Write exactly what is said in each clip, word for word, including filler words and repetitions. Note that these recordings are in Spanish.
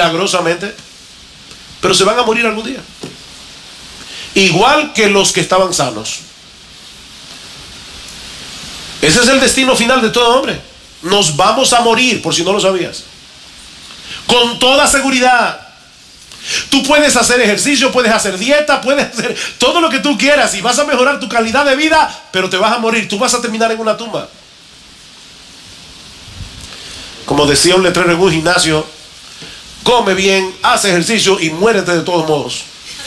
milagrosamente, pero se van a morir algún día. Igual que los que estaban sanos. Ese es el destino final de todo hombre. Nos vamos a morir, por si no lo sabías. Con toda seguridad. Tú puedes hacer ejercicio, puedes hacer dieta, puedes hacer todo lo que tú quieras y vas a mejorar tu calidad de vida, pero te vas a morir. Tú vas a terminar en una tumba. Como decía un letrero en un gimnasio: come bien, haz ejercicio y muérete de todos modos.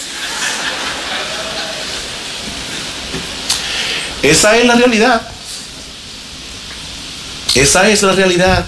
Esa es la realidad. Esa es la realidad.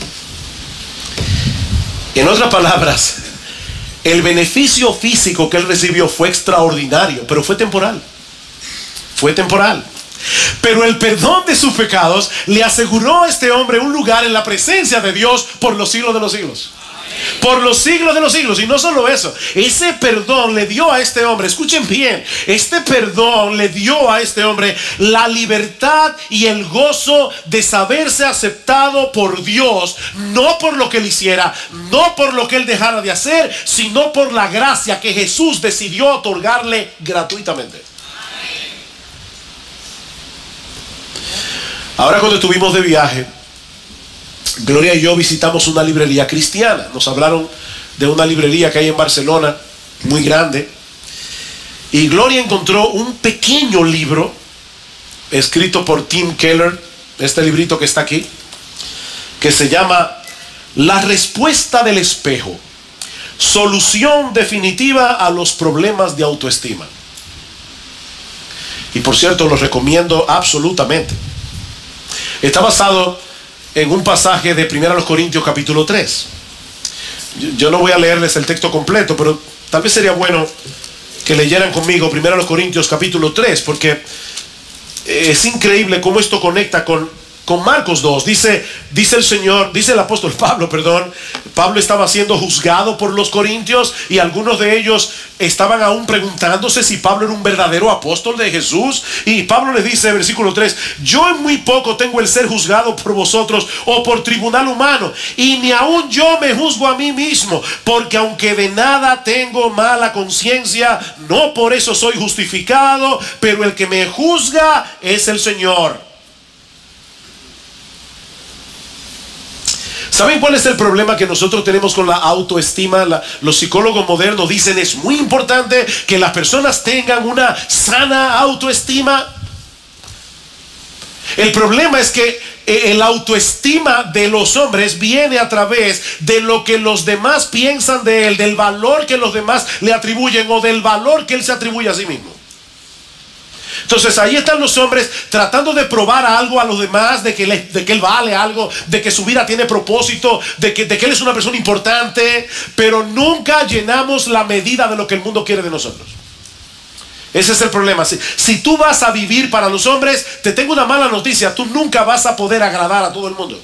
En otras palabras, el beneficio físico que él recibió fue extraordinario, pero fue temporal. Fue temporal. Pero el perdón de sus pecados le aseguró a este hombre un lugar en la presencia de Dios por los siglos de los siglos. Por los siglos de los siglos. Y no solo eso, ese perdón le dio a este hombre, escuchen bien, este perdón le dio a este hombre la libertad y el gozo de saberse aceptado por Dios, no por lo que él hiciera, no por lo que él dejara de hacer, sino por la gracia que Jesús decidió otorgarle gratuitamente. Ahora, cuando estuvimos de viaje, Gloria y yo visitamos una librería cristiana. Nos hablaron de una librería que hay en Barcelona, muy grande. Y Gloria encontró un pequeño libro escrito por Tim Keller, este librito que está aquí, que se llama La respuesta del espejo, solución definitiva a los problemas de autoestima. Y por cierto, lo recomiendo absolutamente. Está basado en un pasaje de Primera de los Corintios capítulo tres. Yo, yo no voy a leerles el texto completo, pero tal vez sería bueno que leyeran conmigo Primera de los Corintios capítulo tres, porque es increíble cómo esto conecta con, con Marcos dos. Dice, dice el Señor, dice el apóstol Pablo, perdón, Pablo estaba siendo juzgado por los corintios y algunos de ellos estaban aún preguntándose si Pablo era un verdadero apóstol de Jesús. Y Pablo les dice, versículo tres: yo en muy poco tengo el ser juzgado por vosotros o por tribunal humano, y ni aún yo me juzgo a mí mismo, porque aunque de nada tengo mala conciencia, no por eso soy justificado, pero el que me juzga es el Señor. ¿Saben cuál es el problema que nosotros tenemos con la autoestima? La, los psicólogos modernos dicen: es muy importante que las personas tengan una sana autoestima. El problema es que el autoestima de los hombres viene a través de lo que los demás piensan de él, del valor que los demás le atribuyen o del valor que él se atribuye a sí mismo. Entonces ahí están los hombres tratando de probar algo a los demás, de que, le, de que él vale algo, de que su vida tiene propósito, de que, de que él es una persona importante, pero nunca llenamos la medida de lo que el mundo quiere de nosotros. Ese es el problema. Si, si tú vas a vivir para los hombres, te tengo una mala noticia: tú nunca vas a poder agradar a todo el mundo.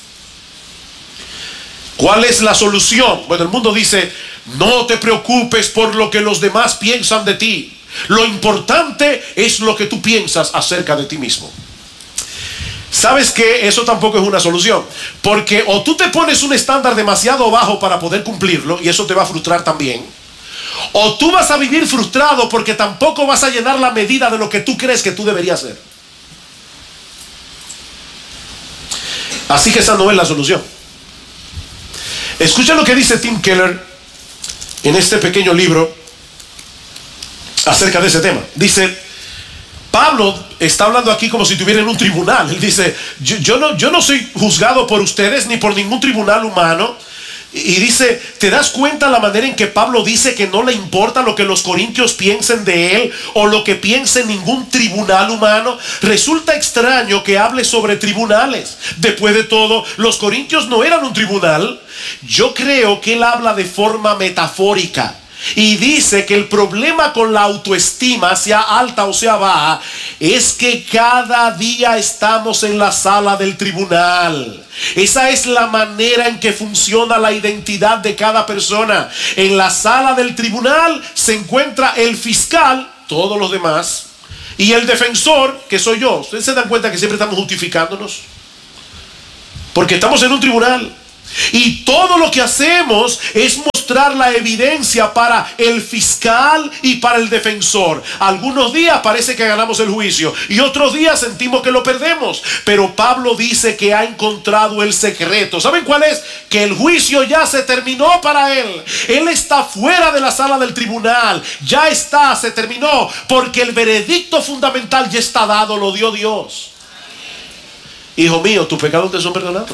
¿Cuál es la solución? Bueno, el mundo dice: no te preocupes por lo que los demás piensan de ti. Lo importante es lo que tú piensas acerca de ti mismo. ¿Sabes qué? Eso tampoco es una solución, porque o tú te pones un estándar demasiado bajo para poder cumplirlo, y eso te va a frustrar también, o tú vas a vivir frustrado porque tampoco vas a llenar la medida de lo que tú crees que tú deberías ser. Así que esa no es la solución. Escucha lo que dice Tim Keller en este pequeño libro acerca de ese tema. Dice, Pablo está hablando aquí como si estuviera en un tribunal. Él dice: yo, yo, no, yo no soy juzgado por ustedes ni por ningún tribunal humano. Y dice, ¿te das cuenta la manera en que Pablo dice que no le importa lo que los corintios piensen de él o lo que piense ningún tribunal humano? Resulta extraño que hable sobre tribunales. Después de todo, los corintios no eran un tribunal. Yo creo que él habla de forma metafórica. Y dice que el problema con la autoestima, sea alta o sea baja, es que cada día estamos en la sala del tribunal. Esa es la manera en que funciona la identidad de cada persona. En la sala del tribunal se encuentra el fiscal, todos los demás, y el defensor, que soy yo. ¿Ustedes se dan cuenta que siempre estamos justificándonos? Porque estamos en un tribunal. Y todo lo que hacemos es mostrar la evidencia para el fiscal y para el defensor. Algunos días parece que ganamos el juicio y otros días sentimos que lo perdemos. Pero Pablo dice que ha encontrado el secreto. ¿Saben cuál es? Que el juicio ya se terminó para él. Él está fuera de la sala del tribunal. Ya está, se terminó. Porque el veredicto fundamental ya está dado, lo dio Dios. Hijo mío, tus pecados te son perdonados.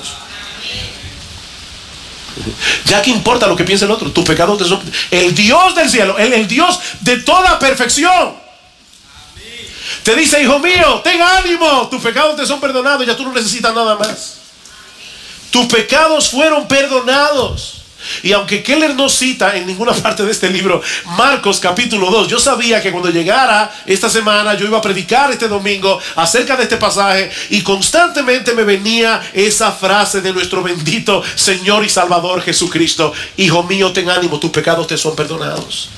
Ya que importa lo que piense el otro, tus pecados te son. El Dios del cielo, el, el Dios de toda perfección, te dice: hijo mío, ten ánimo, tus pecados te son perdonados. Ya tú no necesitas nada más. Tus pecados fueron perdonados. Y aunque Keller no cita en ninguna parte de este libro Marcos capítulo dos, yo sabía que cuando llegara esta semana yo iba a predicar este domingo acerca de este pasaje, y constantemente me venía esa frase de nuestro bendito Señor y Salvador Jesucristo: hijo mío, ten ánimo, tus pecados te son perdonados.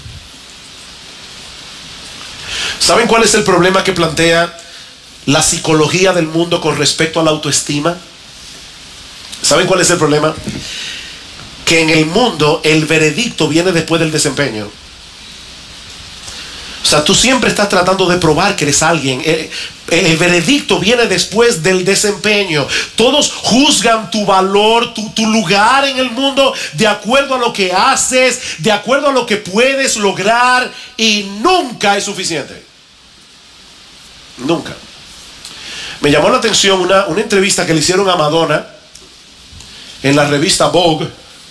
¿Saben cuál es el problema que plantea la psicología del mundo con respecto a la autoestima? ¿Saben cuál es el problema? Que en el mundo el veredicto viene después del desempeño. O sea, tú siempre estás tratando de probar que eres alguien. El, el veredicto viene después del desempeño. Todos juzgan tu valor, tu, tu lugar en el mundo de acuerdo a lo que haces, de acuerdo a lo que puedes lograr, y nunca es suficiente. Nunca. Me llamó la atención una, una entrevista que le hicieron a Madonna en la revista Vogue.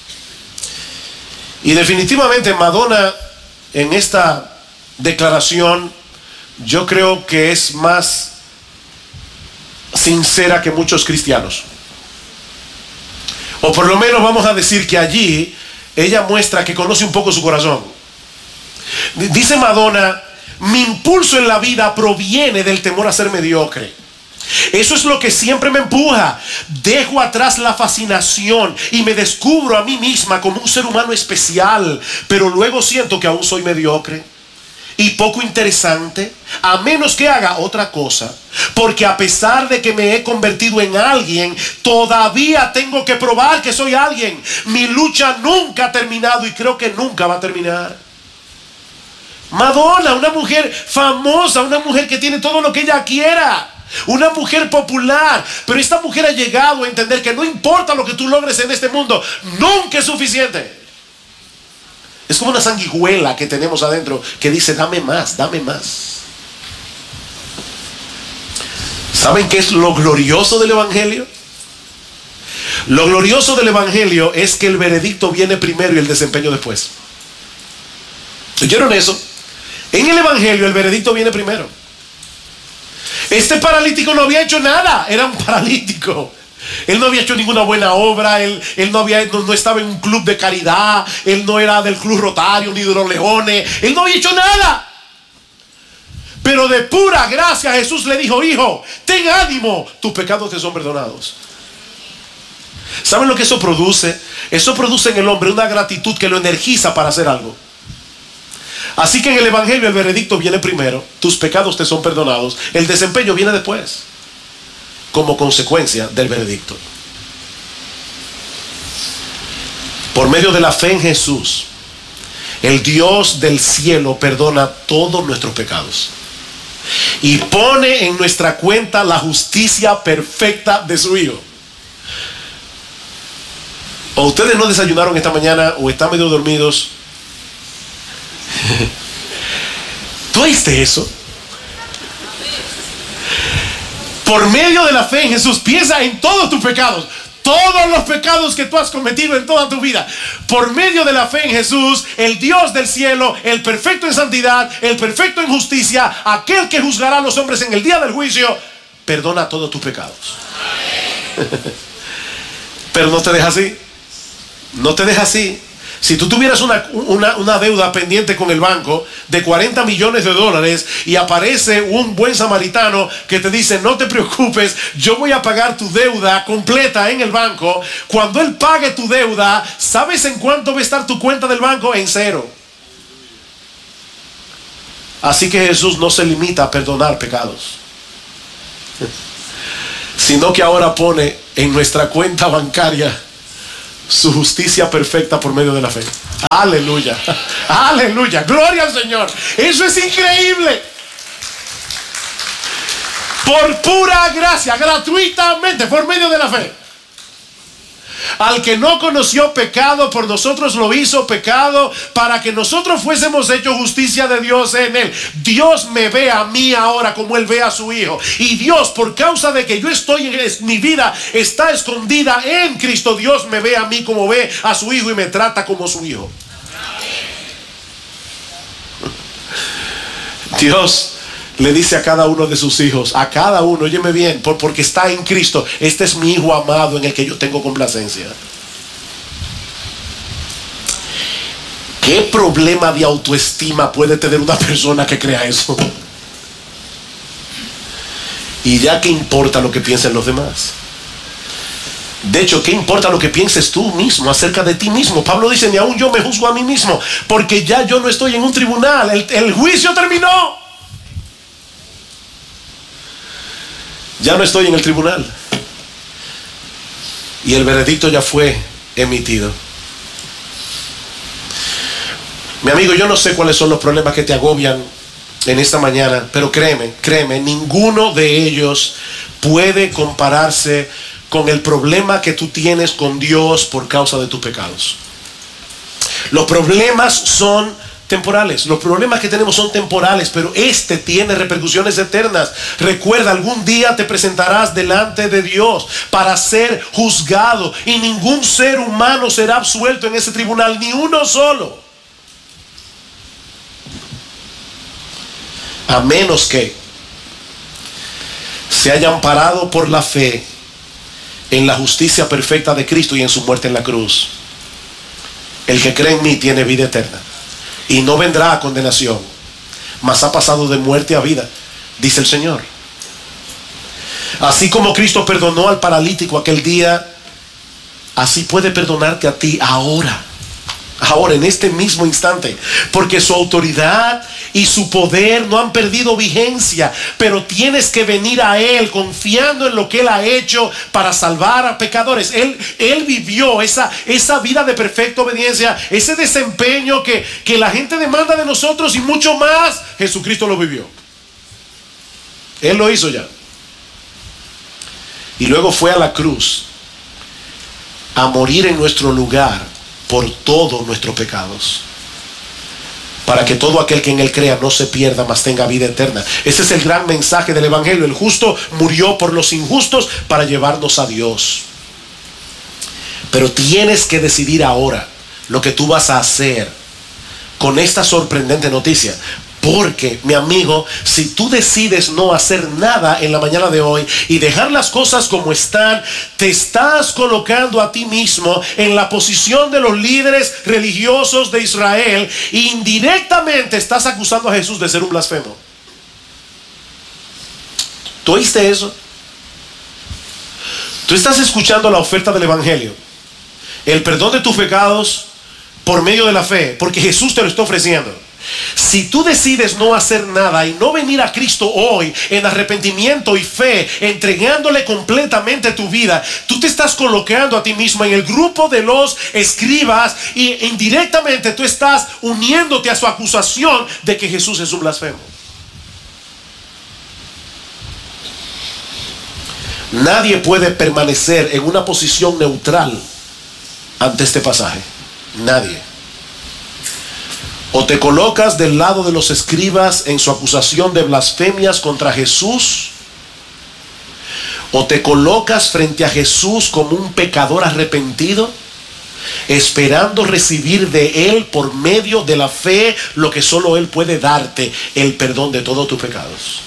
Y definitivamente Madonna, en esta declaración, yo creo que es más sincera que muchos cristianos. O por lo menos vamos a decir que allí ella muestra que conoce un poco su corazón. Dice Madonna: mi impulso en la vida proviene del temor a ser mediocre. Eso es lo que siempre me empuja. Dejo atrás la fascinación y me descubro a mí misma como un ser humano especial, pero luego siento que aún soy mediocre y poco interesante, a menos que haga otra cosa. Porque a pesar de que me he convertido en alguien, todavía tengo que probar que soy alguien. Mi lucha nunca ha terminado y creo que nunca va a terminar. Madonna, una mujer famosa, una mujer que tiene todo lo que ella quiera, una mujer popular, pero esta mujer ha llegado a entender que no importa lo que tú logres en este mundo, nunca es suficiente. Es como una sanguijuela que tenemos adentro que dice: dame más, dame más. ¿Saben qué es lo glorioso del Evangelio? Lo glorioso del Evangelio es que el veredicto viene primero y el desempeño después. ¿Oyeron eso? En el Evangelio el veredicto viene primero. Este paralítico no había hecho nada, era un paralítico. Él no había hecho ninguna buena obra, él, él no, había, no, no estaba en un club de caridad, él no era del Club Rotario ni de los Leones, él no había hecho nada. Pero de pura gracia Jesús le dijo: hijo, ten ánimo, tus pecados te son perdonados. ¿Saben lo que eso produce? Eso produce en el hombre una gratitud que lo energiza para hacer algo. Así que en el Evangelio el veredicto viene primero, tus pecados te son perdonados, el desempeño viene después, como consecuencia del veredicto. Por medio de la fe en Jesús, el Dios del cielo perdona todos nuestros pecados y pone en nuestra cuenta la justicia perfecta de su Hijo. O ustedes no desayunaron esta mañana o están medio dormidos. ¿Tú oíste eso? Por medio de la fe en Jesús, piensa en todos tus pecados, todos los pecados que tú has cometido en toda tu vida. Por medio de la fe en Jesús, el Dios del cielo, el perfecto en santidad, el perfecto en justicia, aquel que juzgará a los hombres en el día del juicio, perdona todos tus pecados. Pero no te deja así. No te deja así. Si tú tuvieras una, una, una deuda pendiente con el banco de cuarenta millones de dólares y aparece un buen samaritano que te dice: no te preocupes, yo voy a pagar tu deuda completa en el banco. Cuando él pague tu deuda, ¿sabes en cuánto va a estar tu cuenta del banco? En cero. Así que Jesús no se limita a perdonar pecados, sino que ahora pone en nuestra cuenta bancaria su justicia perfecta por medio de la fe. Aleluya, aleluya, gloria al Señor. Eso es increíble. Por pura gracia, gratuitamente, por medio de la fe. Al que no conoció pecado, por nosotros lo hizo pecado, para que nosotros fuésemos hechos justicia de Dios en él. Dios me ve a mí ahora como él ve a su hijo. Y Dios, por causa de que yo estoy en mi vida está escondida en Cristo, Dios me ve a mí como ve a su hijo y me trata como su hijo. Dios le dice a cada uno de sus hijos, a cada uno, óyeme bien, por, porque está en Cristo, este es mi hijo amado en el que yo tengo complacencia. ¿Qué problema de autoestima puede tener una persona que crea eso? Y ya, ¿qué importa lo que piensen los demás? De hecho, ¿qué importa lo que pienses tú mismo acerca de ti mismo? Pablo dice, ni aún yo me juzgo a mí mismo, porque ya yo no estoy en un tribunal, el, el juicio terminó. Ya no estoy en el tribunal y el veredicto ya fue emitido. Mi amigo, yo no sé cuáles son los problemas que te agobian en esta mañana, pero créeme, créeme, ninguno de ellos puede compararse con el problema que tú tienes con Dios por causa de tus pecados. Los problemas son temporales, los problemas que tenemos son temporales, pero este tiene repercusiones eternas. Recuerda, algún día te presentarás delante de Dios para ser juzgado, y ningún ser humano será absuelto en ese tribunal, ni uno solo, a menos que se hayan parado por la fe en la justicia perfecta de Cristo y en su muerte en la cruz. El que cree en mí tiene vida eterna y no vendrá a condenación, mas ha pasado de muerte a vida, dice el Señor. Así como Cristo perdonó al paralítico aquel día, así puede perdonarte a ti ahora, ahora en este mismo instante, porque su autoridad y su poder no han perdido vigencia, pero tienes que venir a Él confiando en lo que Él ha hecho para salvar a pecadores. Él, él vivió esa, esa vida de perfecta obediencia, ese desempeño que, que la gente demanda de nosotros y mucho más. Jesucristo lo vivió. Él lo hizo ya. Y luego fue a la cruz a morir en nuestro lugar por todos nuestros pecados, para que todo aquel que en Él crea no se pierda, mas tenga vida eterna. Ese es el gran mensaje del Evangelio. El justo murió por los injustos para llevarnos a Dios. Pero tienes que decidir ahora lo que tú vas a hacer con esta sorprendente noticia. Porque, mi amigo, si tú decides no hacer nada en la mañana de hoy y dejar las cosas como están, te estás colocando a ti mismo en la posición de los líderes religiosos de Israel e indirectamente estás acusando a Jesús de ser un blasfemo. ¿Tú oíste eso? Tú estás escuchando la oferta del Evangelio, el perdón de tus pecados por medio de la fe, porque Jesús te lo está ofreciendo. Si tú decides no hacer nada y no venir a Cristo hoy en arrepentimiento y fe, entregándole completamente tu vida, tú te estás colocando a ti mismo en el grupo de los escribas y indirectamente tú estás uniéndote a su acusación de que Jesús es un blasfemo. Nadie puede permanecer en una posición neutral ante este pasaje. Nadie. O te colocas del lado de los escribas en su acusación de blasfemias contra Jesús, o te colocas frente a Jesús como un pecador arrepentido, esperando recibir de Él por medio de la fe lo que solo Él puede darte, el perdón de todos tus pecados.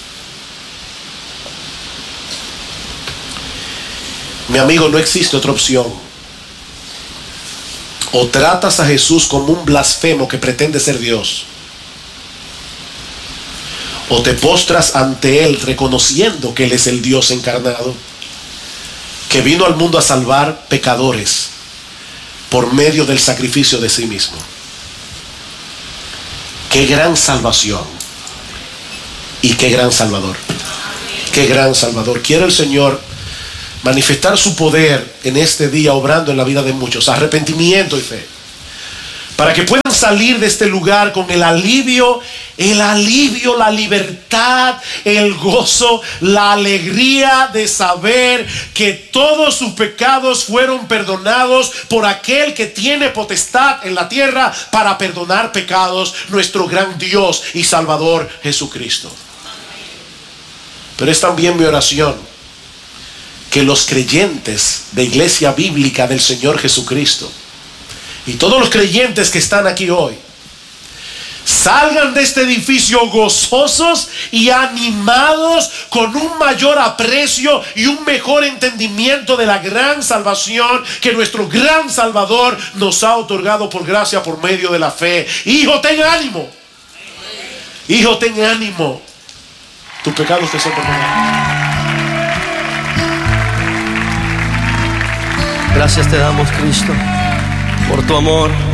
Mi amigo, no existe otra opción. O tratas a Jesús como un blasfemo que pretende ser Dios, o te postras ante Él reconociendo que Él es el Dios encarnado, que vino al mundo a salvar pecadores por medio del sacrificio de sí mismo. Qué gran salvación y qué gran Salvador. Qué gran Salvador. Quiero el Señor manifestar su poder en este día, obrando en la vida de muchos, arrepentimiento y fe, para que puedan salir de este lugar con el alivio, el alivio, la libertad, el gozo, la alegría de saber que todos sus pecados fueron perdonados por aquel que tiene potestad en la tierra para perdonar pecados, nuestro gran Dios y Salvador Jesucristo. Pero es también mi oración que los creyentes de Iglesia Bíblica del Señor Jesucristo y todos los creyentes que están aquí hoy salgan de este edificio gozosos y animados, con un mayor aprecio y un mejor entendimiento de la gran salvación que nuestro gran Salvador nos ha otorgado por gracia, por medio de la fe. Hijo, ten ánimo. Hijo, ten ánimo. Tus pecados te son perdonados. Gracias te damos, Cristo, por tu amor.